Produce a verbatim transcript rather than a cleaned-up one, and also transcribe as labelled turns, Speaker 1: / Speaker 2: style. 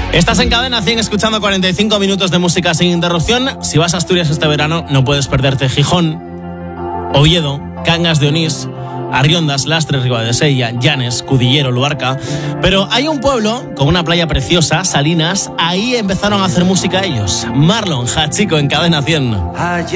Speaker 1: Estás en Cadena cien escuchando cuarenta y cinco minutos de música sin interrupción. Si vas a Asturias este verano, no puedes perderte Gijón, Oviedo, Cangas de Onís, Arriondas, Lastres, Ribadesella, Llanes, Cudillero, Luarca. Pero hay un pueblo con una playa preciosa, Salinas. Ahí empezaron a hacer música ellos. Marlon Hachico en Cadena cien.
Speaker 2: Allá